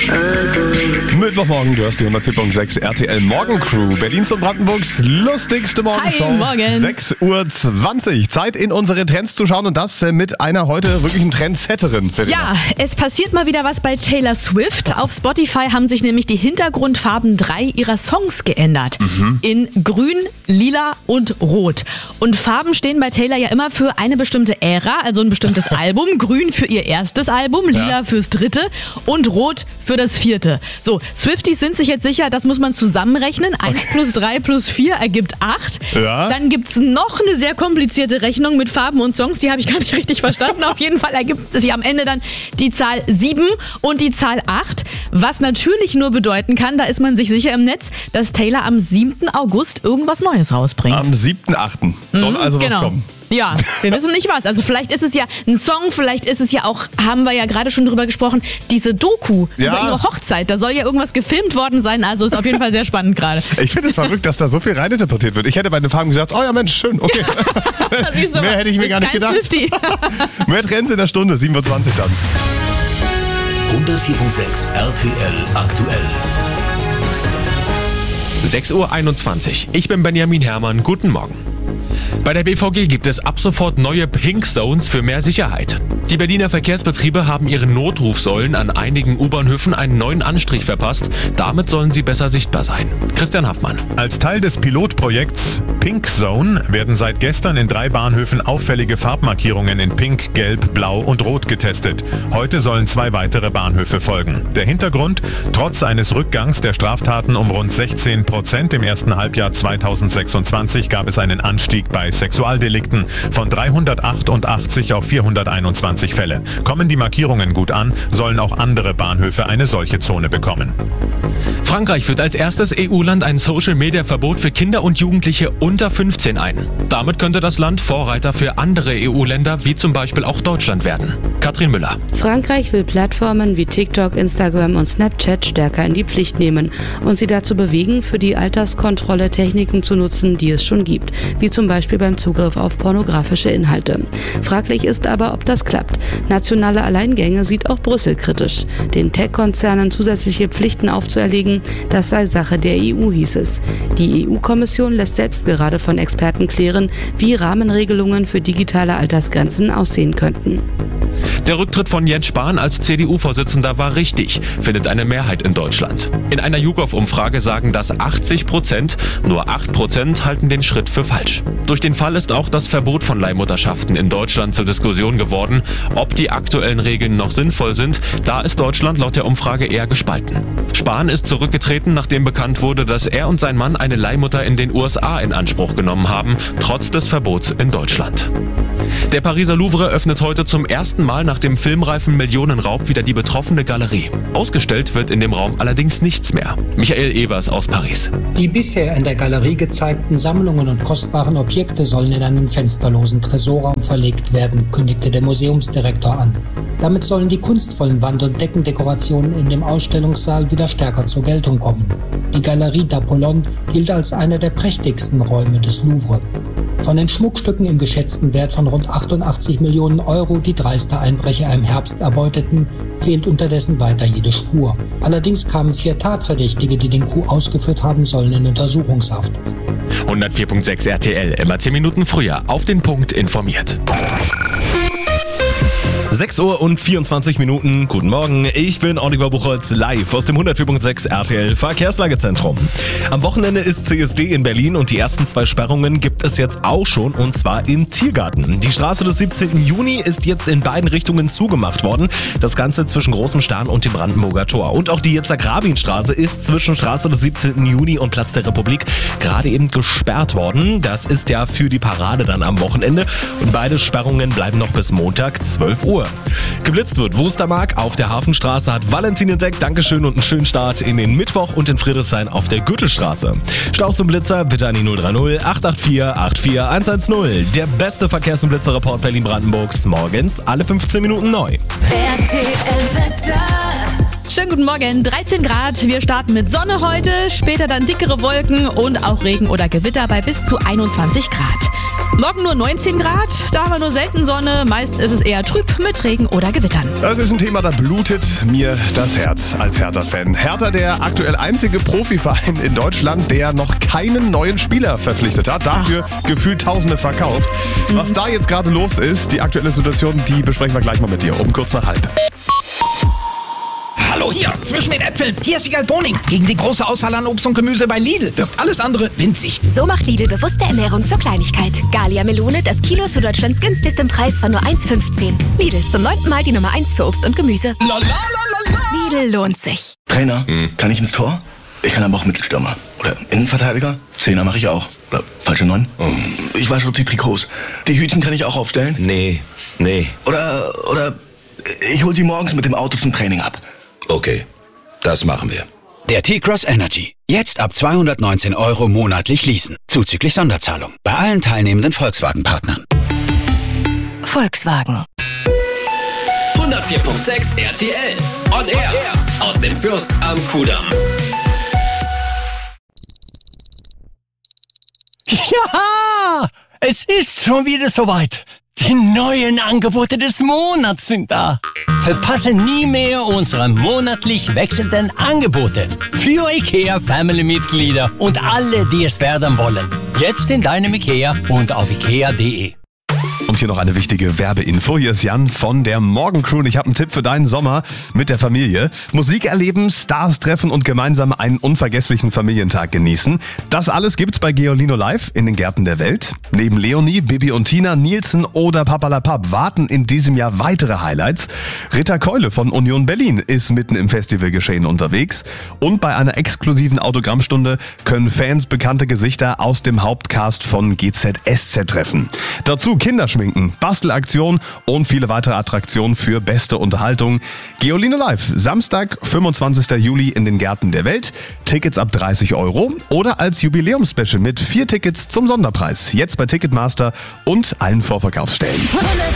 Mittwochmorgen, du hast die 104.6 RTL Morgencrew, Berlins und Brandenburgs lustigste Morgenshow. Hi, morgen. 6:20 Uhr. Zeit, in unsere Trends zu schauen und das mit einer heute wirklichen Trendsetterin. Ja, es passiert mal wieder was bei Taylor Swift. Auf Spotify haben sich nämlich die Hintergrundfarben 3 ihrer Songs geändert. In grün, lila und rot. Und Farben stehen bei Taylor ja immer für eine bestimmte Ära, also ein bestimmtes Album. Grün für ihr erstes Album, lila fürs dritte und rot für das vierte. So, Swifties sind sich jetzt sicher, das muss man zusammenrechnen. 1 plus 3 plus 4 ergibt 8. Ja. Dann gibt's noch eine sehr komplizierte Rechnung mit Farben und Songs, die habe ich gar nicht richtig verstanden. Auf jeden Fall ergibt sich am Ende dann die Zahl 7 und die Zahl 8. Was natürlich nur bedeuten kann, da ist man sich sicher im Netz, dass Taylor am 7. August irgendwas Neues rausbringt. Am 7.8. soll also was kommen. Ja, wir wissen nicht was. Also vielleicht ist es ja ein Song, vielleicht ist es ja auch, haben wir ja gerade schon drüber gesprochen, diese Doku über ihre Hochzeit. Da soll ja irgendwas gefilmt worden sein, also ist auf jeden Fall sehr spannend gerade. Ich finde es verrückt, dass da so viel reininterpretiert wird. Ich hätte bei den Farben gesagt, oh ja Mensch, schön, okay. Mehr hätte ich mir gar nicht gedacht. Mehr Trends in der Stunde, 7:20 Uhr dann. 104.6 RTL aktuell. 6:21 Uhr. Ich bin Benjamin Herrmann. Guten Morgen. Bei der BVG gibt es ab sofort neue Pink Zones für mehr Sicherheit. Die Berliner Verkehrsbetriebe haben ihren Notrufsäulen an einigen U-Bahnhöfen einen neuen Anstrich verpasst. Damit sollen sie besser sichtbar sein. Christian Haffmann. Als Teil des Pilotprojekts Pink Zone werden seit gestern in 3 Bahnhöfen auffällige Farbmarkierungen in Pink, Gelb, Blau und Rot getestet. Heute sollen 2 weitere Bahnhöfe folgen. Der Hintergrund? Trotz eines Rückgangs der Straftaten um rund 16% im ersten Halbjahr 2026 gab es einen Anstieg bei Sexualdelikten von 388 auf 421 Fälle. Kommen die Markierungen gut an, sollen auch andere Bahnhöfe eine solche Zone bekommen. Frankreich führt als erstes EU-Land ein Social-Media-Verbot für Kinder und Jugendliche unter 15 ein. Damit könnte das Land Vorreiter für andere EU-Länder wie zum Beispiel auch Deutschland werden. Katrin Müller. Frankreich will Plattformen wie TikTok, Instagram und Snapchat stärker in die Pflicht nehmen und sie dazu bewegen, für die Alterskontrolle Techniken zu nutzen, die es schon gibt, wie zum Beispiel beim Zugriff auf pornografische Inhalte. Fraglich ist aber, ob das klappt. Nationale Alleingänge sieht auch Brüssel kritisch. Den Tech-Konzernen zusätzliche Pflichten aufzuerlegen, das sei Sache der EU, hieß es. Die EU-Kommission lässt selbst gerade von Experten klären, wie Rahmenregelungen für digitale Altersgrenzen aussehen könnten. Der Rücktritt von Jens Spahn als CDU-Vorsitzender war richtig, findet eine Mehrheit in Deutschland. In einer YouGov-Umfrage sagen das 80%, nur 8% halten den Schritt für falsch. Durch den Fall ist auch das Verbot von Leihmutterschaften in Deutschland zur Diskussion geworden. Ob die aktuellen Regeln noch sinnvoll sind, da ist Deutschland laut der Umfrage eher gespalten. Spahn ist zurückgetreten, nachdem bekannt wurde, dass er und sein Mann eine Leihmutter in den USA in Anspruch genommen haben, trotz des Verbots in Deutschland. Der Pariser Louvre öffnet heute zum ersten Mal nach dem filmreifen Millionenraub wieder die betroffene Galerie. Ausgestellt wird in dem Raum allerdings nichts mehr. Michael Evers aus Paris. Die bisher in der Galerie gezeigten Sammlungen und kostbaren Objekte sollen in einen fensterlosen Tresorraum verlegt werden, kündigte der Museumsdirektor an. Damit sollen die kunstvollen Wand- und Deckendekorationen in dem Ausstellungssaal wieder stärker zur Geltung kommen. Die Galerie d'Apollon gilt als einer der prächtigsten Räume des Louvre. Von den Schmuckstücken im geschätzten Wert von rund 88 Millionen Euro, die dreiste Einbrecher im Herbst erbeuteten, fehlt unterdessen weiter jede Spur. Allerdings kamen 4 Tatverdächtige, die den Coup ausgeführt haben sollen, in Untersuchungshaft. 104.6 RTL, immer 10 Minuten früher, auf den Punkt informiert. 6:24 Uhr, guten Morgen, ich bin Oliver Buchholz, live aus dem 104.6 RTL Verkehrslagezentrum. Am Wochenende ist CSD in Berlin und die ersten 2 Sperrungen gibt es jetzt auch schon, und zwar im Tiergarten. Die Straße des 17. Juni ist jetzt in beiden Richtungen zugemacht worden, das Ganze zwischen Großem Stahn und dem Brandenburger Tor. Und auch die Yitzhak-Rabin-Straße ist zwischen Straße des 17. Juni und Platz der Republik gerade eben gesperrt worden. Das ist ja für die Parade dann am Wochenende und beide Sperrungen bleiben noch bis Montag 12 Uhr. Geblitzt wird Wustermark auf der Hafenstraße, hat Valentin entdeckt. Dankeschön und einen schönen Start in den Mittwoch und in Friedrichshain auf der Gürtelstraße. Staus und Blitzer bitte an die 030 884 84110. Der beste Verkehrs- und Blitzerreport Berlin-Brandenburgs, morgens alle 15 Minuten neu. Schönen guten Morgen, 13 Grad. Wir starten mit Sonne heute, später dann dickere Wolken und auch Regen oder Gewitter bei bis zu 21 Grad. Morgen nur 19 Grad, da haben wir nur selten Sonne, meist ist es eher trüb Trüb mit Regen oder Gewittern. Das ist ein Thema, da blutet mir das Herz als Hertha-Fan. Hertha, der aktuell einzige Profiverein in Deutschland, der noch keinen neuen Spieler verpflichtet hat. Dafür gefühlt Tausende verkauft. Was da jetzt gerade los ist, die aktuelle Situation, die besprechen wir gleich mal mit dir um kurz nach 12:30. Hallo hier, zwischen den Äpfeln. Hier ist Wiegald Boning. Gegen die große Auswahl an Obst und Gemüse bei Lidl wirkt alles andere winzig. So macht Lidl bewusste Ernährung zur Kleinigkeit. Galia Melone, das Kilo zu Deutschlands günstigstem Preis von nur 1,15. Lidl, zum 9. Mal die Nummer 1 für Obst und Gemüse. Lidl lohnt sich. Trainer, kann ich ins Tor? Ich kann aber auch Mittelstürmer. Oder Innenverteidiger? Zehner mache ich auch. Oder falsche 9? Ich weiß schon die Trikots. Die Hütchen kann ich auch aufstellen? Nee. Oder ich hol sie morgens mit dem Auto zum Training ab. Okay, das machen wir. Der T-Cross Energy. Jetzt ab 219 € monatlich leasen. Zuzüglich Sonderzahlung. Bei allen teilnehmenden Volkswagen-Partnern. Volkswagen. 104.6 RTL. On Air. Aus dem Fürst am Kudamm. Ja, es ist schon wieder soweit. Die neuen Angebote des Monats sind da. Verpasse nie mehr unsere monatlich wechselnden Angebote für IKEA-Family-Mitglieder und alle, die es werden wollen. Jetzt in deinem IKEA und auf ikea.de. Und hier noch eine wichtige Werbeinfo. Hier ist Jan von der Morgencrew und ich habe einen Tipp für deinen Sommer mit der Familie. Musik erleben, Stars treffen und gemeinsam einen unvergesslichen Familientag genießen. Das alles gibt's bei Geolino Live in den Gärten der Welt. Neben Leonie, Bibi und Tina, Nielsen oder Papalapap warten in diesem Jahr weitere Highlights. Ritter Keule von Union Berlin ist mitten im Festivalgeschehen unterwegs. Und bei einer exklusiven Autogrammstunde können Fans bekannte Gesichter aus dem Hauptcast von GZSZ treffen. Dazu Kinderschminken, Bastelaktion und viele weitere Attraktionen für beste Unterhaltung. Geolino Live, Samstag, 25. Juli in den Gärten der Welt. Tickets ab 30 € oder als Jubiläumspecial mit 4 Tickets zum Sonderpreis. Jetzt bei Ticketmaster und allen Vorverkaufsstellen.